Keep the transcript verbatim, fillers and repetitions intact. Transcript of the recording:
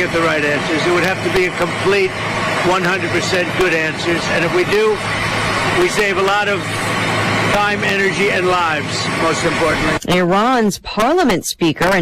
get the right answers. It would have to be a complete one hundred percent good answers. And if we do, we save a lot of time, energy, and lives, most importantly. Iran's parliament speaker